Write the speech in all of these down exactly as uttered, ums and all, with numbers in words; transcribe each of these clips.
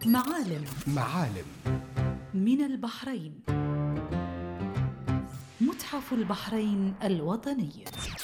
معالم معالم من البحرين. متحف البحرين الوطني.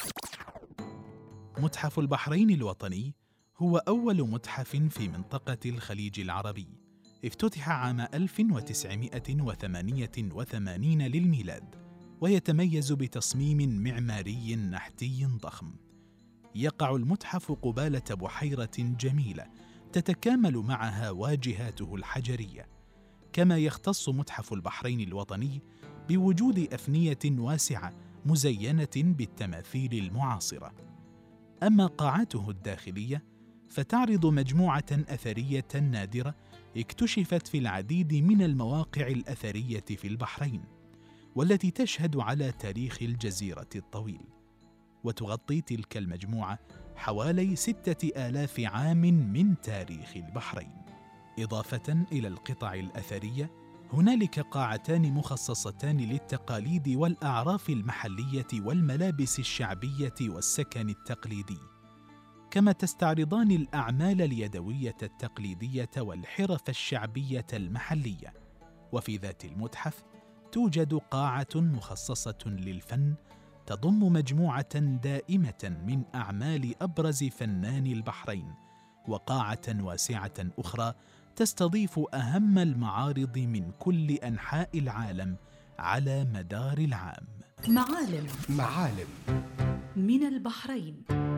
متحف البحرين الوطني هو أول متحف في منطقة الخليج العربي، افتتح عام ألف وتسعمائة وثمانية وثمانين للميلاد، ويتميز بتصميم معماري نحتي ضخم. يقع المتحف قبالة بحيرة جميلة تتكامل معها واجهاته الحجرية، كما يختص متحف البحرين الوطني بوجود أفنية واسعة مزينة بالتماثيل المعاصرة. أما قاعته الداخلية فتعرض مجموعة أثرية نادرة اكتشفت في العديد من المواقع الأثرية في البحرين، والتي تشهد على تاريخ الجزيرة الطويل، وتغطي تلك المجموعة حوالي ستة آلاف عام من تاريخ البحرين. إضافة إلى القطع الأثرية، هنالك قاعتان مخصصتان للتقاليد والأعراف المحلية والملابس الشعبية والسكن التقليدي، كما تستعرضان الأعمال اليدوية التقليدية والحرف الشعبية المحلية. وفي ذات المتحف توجد قاعة مخصصة للفن تضم مجموعة دائمة من أعمال أبرز فناني البحرين، وقاعة واسعة أخرى تستضيف أهم المعارض من كل أنحاء العالم على مدار العام. معالم معالم من البحرين.